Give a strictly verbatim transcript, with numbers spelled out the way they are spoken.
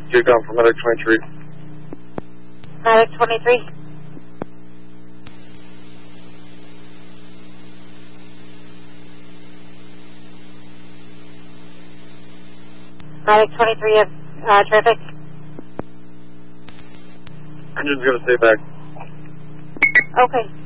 Take down for Medic twenty-three. Medic twenty-three. Medic twenty-three, have uh, traffic. Engine's going to stay back. Okay.